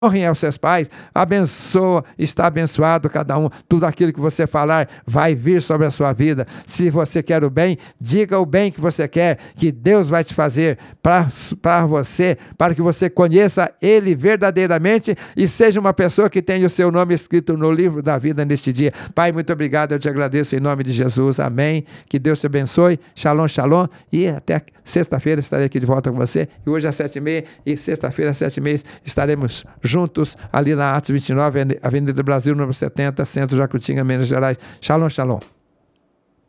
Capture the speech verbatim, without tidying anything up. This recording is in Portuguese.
honrem aos seus pais, abençoa, está abençoado cada um, tudo aquilo que você falar vai vir sobre a sua vida. Se você quer o bem, diga o bem que você quer, que Deus vai te fazer para você, para que você conheça Ele verdadeiramente e seja uma pessoa que tenha o seu nome escrito no livro da vida neste dia. Pai, muito obrigado, eu te agradeço em nome de Jesus, amém, que Deus te abençoe, shalom, shalom, e até sexta-feira estarei aqui de volta com você, e hoje às sete e meia, e sexta-feira às sete e meia estaremos juntos ali na Atos vinte e nove, Avenida do Brasil, número setenta, Centro Jacutinga, Minas Gerais. Shalom, shalom.